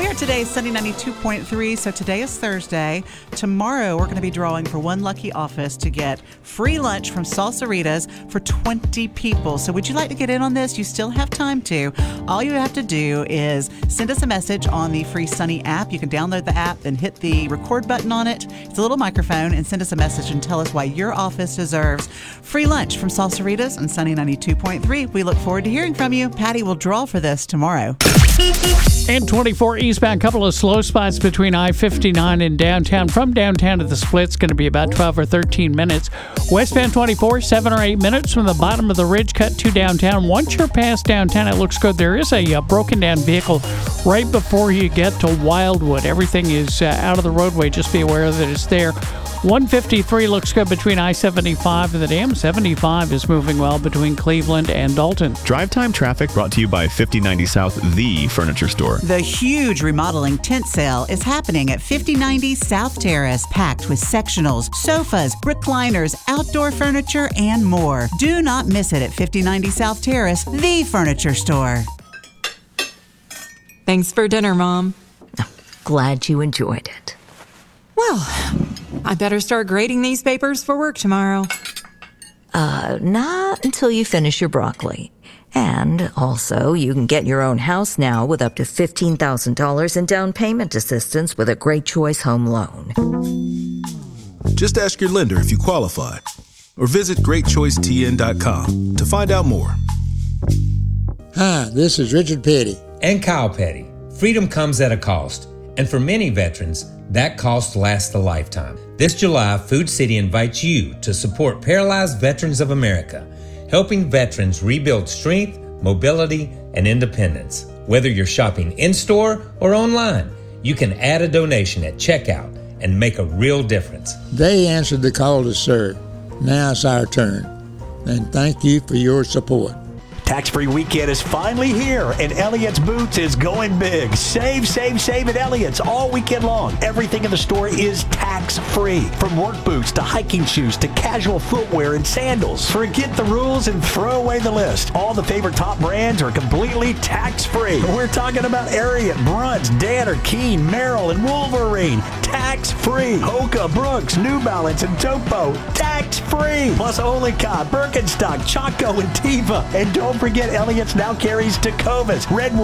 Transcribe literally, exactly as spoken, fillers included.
Here today is Sunny ninety-two point three. So today is Thursday. Tomorrow we're going to be drawing for one lucky office to get free lunch from Salsaritas for twenty people. So would you like to get in on this? You still have time to. All you have to do is send us a message on the free Sunny app. You can download the app and hit the record button on it. It's a little microphone, and send us a message and tell us why your office deserves free lunch from Salsaritas on Sunny ninety-two point three. We look forward to hearing from you. Patty will draw for this tomorrow. And twenty-four eastbound, couple of slow spots between I fifty-nine and downtown. From downtown to the split's going to be about twelve or thirteen minutes. Westbound twenty-four, seven or eight minutes from the bottom of the ridge cut to downtown. Once you're past downtown, it looks good. There is a uh, broken down vehicle right before you get to Wildwood. Everything is uh, out of the roadway. Just be aware that it's there. one fifty-three looks good between I seventy-five and the dam. seventy-five is moving well between Cleveland and Dalton. Drive time traffic brought to you by fifty ninety South, the furniture store. The huge remodeling tent sale is happening at fifty ninety South Terrace, packed with sectionals, sofas, recliners, outdoor furniture, and more. Do not miss it at fifty ninety South Terrace, the furniture store. Thanks for dinner, Mom. Glad you enjoyed it. Well, I better start grading these papers for work tomorrow. Uh, not until you finish your broccoli. And also, you can get your own house now with up to fifteen thousand dollars in down payment assistance with a Great Choice Home Loan. Just ask your lender if you qualify, or visit great choice t n dot com to find out more. Hi, this is Richard Petty. And Kyle Petty. Freedom comes at a cost, and for many veterans, that cost lasts a lifetime. This July, Food City invites you to support Paralyzed Veterans of America, helping veterans rebuild strength, mobility, and independence. Whether you're shopping in-store or online, you can add a donation at checkout and make a real difference. They answered the call to serve. Now it's our turn. And thank you for your support. Tax-free weekend is finally here, and Elliott's Boots is going big. Save, save, save at Elliott's all weekend long. Everything in the store is tax-free. From work boots to hiking shoes to casual footwear and sandals. Forget the rules and throw away the list. All the favorite top brands are completely tax-free. We're talking about Ariat, Bruns, Danner, Keen, Merrill, and Wolverine. Tax-free. Hoka, Brooks, New Balance, and Topo. Tax-free. Plus Olicott, Birkenstock, Chaco, and Teva. And don't forget, Elliott's now carries Tecovas, Red